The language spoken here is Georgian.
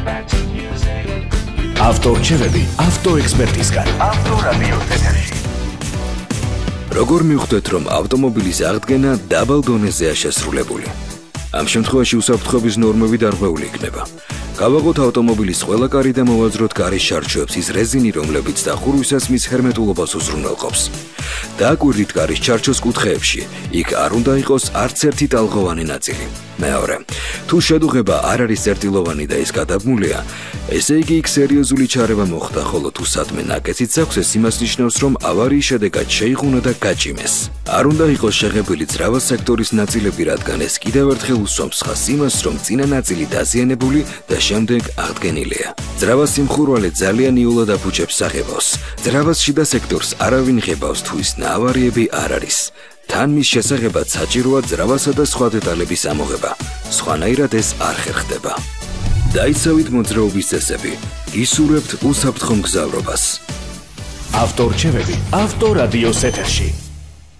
ავტორჩევები ავტოექსპერტისგან. ავტორადიოს ეთერში. როგორ მივხვდეთ, რომ ავტომობილის აღდგენა დაბალ დონეზეა შესრულებული? ამ შემთხვევაში უსაფრთხოების ნორმები დარღვეული იქნება. გავაღოთ ავტომობილის ყველა კარი და მოვაძროთ კარის ჩარჩოებს ის რეზინი, რომლებიც დახურვისას მის ჰერმეტულობას უზრუნველყოფს. დააკვირდით კარის ჩარჩოს კუთხეებში, იქ არ უნდა იყოს არც ერთი ტალღოვანი ნაწილი. მეორე, თუ შედუღება არ არის წერტილოვანი და ის გადაბმულია, ესე იგი იქ სერიოზული ჩარევა მოხდა, ხოლო თუ სადმე ნაკეციც აქვს, ეს იმას ნიშნავს, რომ ავარიის შედეგად შეიღუნა და გაჭიმეს. არ უნდა იყოს შეღებილი ძრავა სექტორის ნაწილები, რადგან ეს კიდევ ერთხელ უსვამს ხაზს იმას, რომ წინა ნაწილი დაზიანებული და შემდეგ აღდგენილია. ძრავას სიმხურვალე ძალიან იოლად აფუჭებს საღებავს. ძრავას შიდა სექტორს არავინ ღებავს თუ ის ავარიები არ არის. თან მის შესახებად საჭიროა ძრავასა და სხვა დეტალების ამოღება. სხვანაირად ეს არ ხერხდება. დაიცავით მოძრაობის წესები. გისურვებთ უსაფრთხო მგზავრობას. ავტორჩევები ავტორადიოს ეთერში.